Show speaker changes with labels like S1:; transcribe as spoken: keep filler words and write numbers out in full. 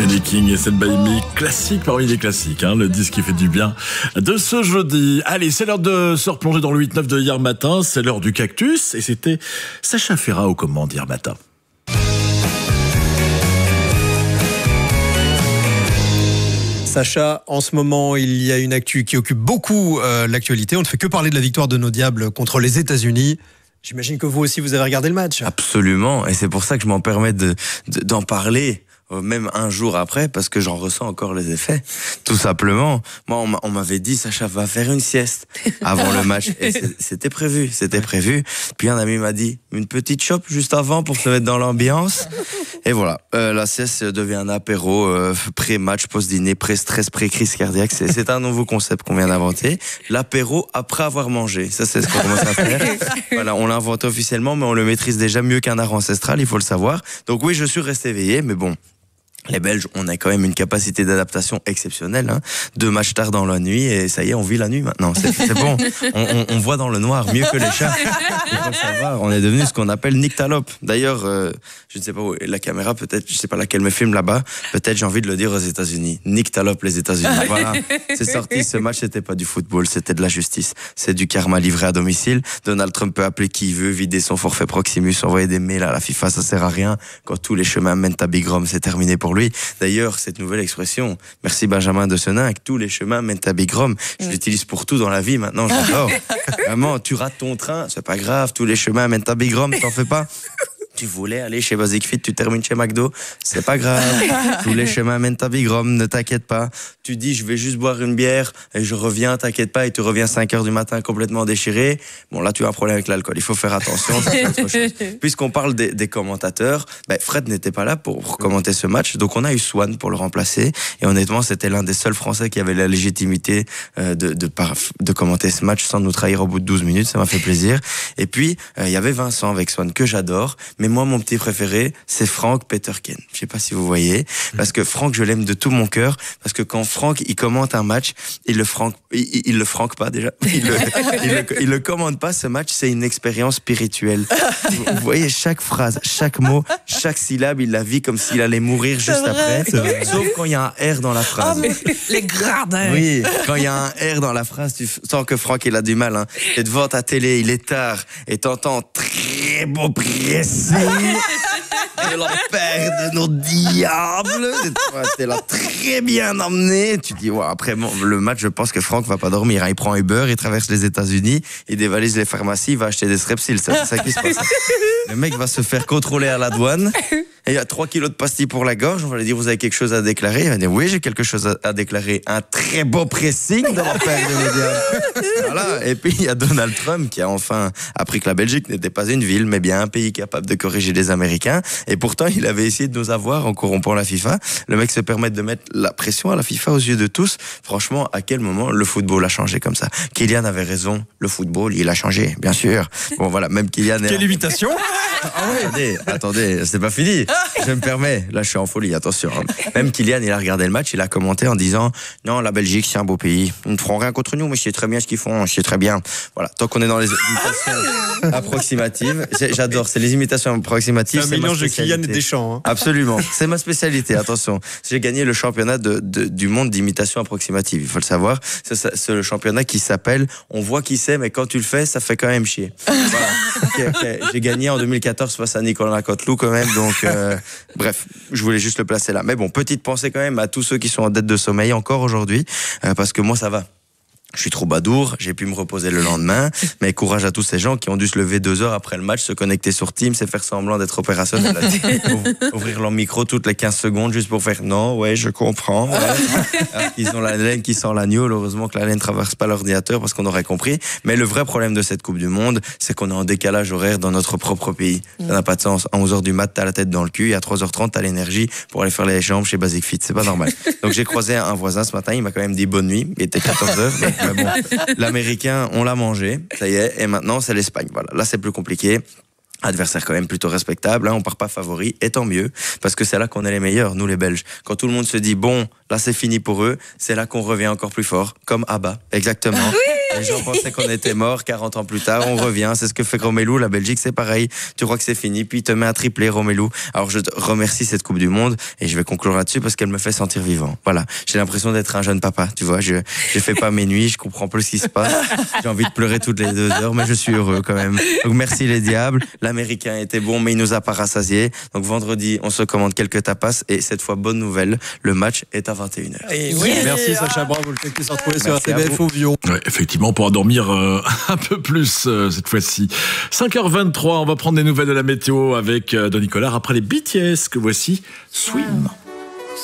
S1: Les Kings et Stand By Me, classique parmi les classiques, hein, le disque qui fait du bien de ce jeudi. Allez, c'est l'heure de se replonger dans le huit neuf de hier matin, c'est l'heure du cactus, et c'était Sacha Ferrat aux commandes hier matin.
S2: Sacha, en ce moment, il y a une actu qui occupe beaucoup euh, l'actualité. On ne fait que parler de la victoire de nos Diables contre les États-Unis. J'imagine que vous aussi, vous avez regardé le match.
S3: Absolument, et c'est pour ça que je m'en permets de, de, d'en parler. Même un jour après, parce que j'en ressens encore les effets, tout simplement. Moi, on m'avait dit, Sacha va faire une sieste avant le match, et c'était prévu, c'était prévu. Puis un ami m'a dit, une petite chope juste avant pour se mettre dans l'ambiance. Et voilà, euh, la sieste devient un apéro, euh, pré-match, post-dîner, pré-stress, pré-crise cardiaque. C'est, c'est un nouveau concept qu'on vient d'inventer. L'apéro après avoir mangé, ça c'est ce qu'on commence à faire. Voilà, on l'a inventé officiellement, mais on le maîtrise déjà mieux qu'un art ancestral, il faut le savoir. Donc oui, je suis resté éveillé, mais bon. Les Belges, on a quand même une capacité d'adaptation exceptionnelle. Hein. Deux matchs tard dans la nuit et ça y est, on vit la nuit maintenant. C'est, c'est bon. On, on, on voit dans le noir mieux que les chats. Il faut le savoir. On est devenu ce qu'on appelle nyctalope. D'ailleurs, euh, je ne sais pas où la caméra, peut-être, je ne sais pas laquelle me filme là-bas. Peut-être j'ai envie de le dire aux États-Unis. Nyctalope, les États-Unis. Voilà. C'est sorti. Ce match, c'était pas du football, c'était de la justice. C'est du karma livré à domicile. Donald Trump peut appeler qui veut, vider son forfait Proximus, envoyer des mails à la FIFA. Ça sert à rien. Quand tous les chemins mènent à Big Rome, c'est terminé pour lui. D'ailleurs, cette nouvelle expression, merci Benjamin de Senin, que tous les chemins mènent à Big Rome, je l'utilise pour tout dans la vie maintenant, j'adore. Vraiment, tu rates ton train, c'est pas grave, tous les chemins mènent à Big Rome, t'en fais pas. Tu voulais aller chez Basic Fit, tu termines chez McDo, c'est pas grave. Tous les chemins mènent à Big Rome, ne t'inquiète pas. Tu dis, je vais juste boire une bière et je reviens, t'inquiète pas, et tu reviens cinq heures du matin complètement déchiré. Bon, là, tu as un problème avec l'alcool, il faut faire attention. C'est autre chose. Puisqu'on parle des, des commentateurs, ben, Fred n'était pas là pour commenter ce match, donc on a eu Swan pour le remplacer. Et honnêtement, c'était l'un des seuls Français qui avait la légitimité euh, de, de, de, de commenter ce match sans nous trahir au bout de douze minutes, ça m'a fait plaisir. Et puis, il euh, y avait Vincent avec Swan, que j'adore, mais moi, mon petit préféré, c'est Frank Peterken. Je sais pas si vous voyez, parce que Frank, je l'aime de tout mon cœur, parce que quand Frank, il commente un match, il le Frank, il, il le Frank pas déjà, il le, il le, il le commente pas, ce match, c'est une expérience spirituelle. Vous, vous voyez chaque phrase, chaque mot, chaque syllabe, il la vit comme s'il allait mourir juste après, sauf quand il y a un R dans la phrase.
S4: Oh, mais les gradins.
S3: Oui, quand il y a un R dans la phrase, tu sens que Frank, il a du mal, hein. T'es devant ta télé, il est tard, et t'entends très beau pressing. Et la père de nos diables, t'es là très bien emmené. Tu dis, ouais, après bon, le match, je pense que Franck va pas dormir. Hein. Il prend Uber, il traverse les États-Unis, il dévalise les pharmacies, il va acheter des Strepsils. C'est ça qui se passe. Le mec va se faire contrôler à la douane. Et il y a trois kilos de pastilles pour la gorge. On va lui dire, vous avez quelque chose à déclarer? Il va dire, oui, j'ai quelque chose à, à déclarer. Un très beau pressing de la père de nos diables. Voilà. Et puis, il y a Donald Trump qui a enfin appris que la Belgique n'était pas une ville, mais bien un pays capable de corriger les Américains. Et pourtant, il avait essayé de nous avoir en corrompant la FIFA. Le mec se permet de mettre la pression à la FIFA aux yeux de tous. Franchement, à quel moment le football a changé comme ça? Kylian avait raison. Le football, il a changé, bien sûr. Bon, voilà, même Kylian est...
S2: Quelle imitation?
S3: Ah oui. Attendez, attendez, c'est pas fini. Je me permets. Là, je suis en folie, attention. Même Kylian, il a regardé le match, il a commenté en disant non, la Belgique, c'est un beau pays. Ils ne feront rien contre nous, mais je sais très bien ce qu'ils font, je sais très bien. Voilà. Tant qu'on est dans les imitations approximatives, j'adore. C'est les imitations approximatives.
S2: C'est un mélange de Kylian et Deschamps. Hein.
S3: Absolument. C'est ma spécialité. Attention. J'ai gagné le championnat de, de, du monde d'imitation approximative. Il faut le savoir. C'est, c'est le championnat qui s'appelle on voit qui c'est, mais quand tu le fais, ça fait quand même chier. Voilà. Okay, okay. J'ai gagné en deux mille quatorze face à Nicolas Cotelou quand même. Donc, euh, bref, je voulais juste le placer là. Mais bon, petite pensée quand même à tous ceux qui sont en dette de sommeil encore aujourd'hui, euh, parce que moi, ça va. Je suis trop badour, j'ai pu me reposer le lendemain, mais courage à tous ces gens qui ont dû se lever deux heures après le match, se connecter sur Teams et faire semblant d'être opérationnel. Ouvrir leur micro toutes les quinze secondes juste pour faire non, ouais, je comprends. Ouais. Alors, ils ont la laine qui sent l'agneau, heureusement que la laine ne traverse pas l'ordinateur parce qu'on aurait compris. Mais le vrai problème de cette Coupe du Monde, c'est qu'on est en décalage horaire dans notre propre pays. Ça n'a pas de sens. À onze heures du mat, t'as la tête dans le cul et à trois heures trente, t'as l'énergie pour aller faire les jambes chez Basic Fit. C'est pas normal. Donc j'ai croisé un voisin ce matin, il m'a quand même dit bonne nuit. Il était quatorze heures. Donc, mais bon, l'Américain, on l'a mangé, ça y est, et maintenant c'est l'Espagne. Voilà, là c'est plus compliqué. Adversaire quand même plutôt respectable, hein, on part pas favori, et tant mieux, parce que c'est là qu'on est les meilleurs, nous les Belges. Quand tout le monde se dit bon, là c'est fini pour eux, c'est là qu'on revient encore plus fort, comme Abba, exactement. Oui. Les gens pensaient qu'on était mort. quarante ans plus tard, on revient. C'est ce que fait Romelu. La Belgique, c'est pareil. Tu crois que c'est fini, puis il te met un triplé, Romelu. Alors je te remercie cette Coupe du Monde et je vais conclure là-dessus parce qu'elle me fait sentir vivant. Voilà. J'ai l'impression d'être un jeune papa. Tu vois, je je fais pas mes nuits, je comprends plus ce qui se passe. J'ai envie de pleurer toutes les deux heures, mais je suis heureux quand même. Donc merci les diables. L'Américain était bon, mais il nous a pas rassasiés. Donc vendredi, on se commande quelques tapas et cette fois, bonne nouvelle, le match est à vingt et une heures.
S2: Et oui,
S4: Yeah.
S2: merci Sacha, bravo, le Cactus a retrouvé sur
S3: Merci
S2: R T B F
S3: à
S2: au Vion.
S1: Ouais, effectivement, on pourra dormir euh, un peu plus euh, cette fois-ci. cinq heures vingt-trois, on va prendre des nouvelles de la météo avec euh, Don Nicolas après les B T S que voici, Swim.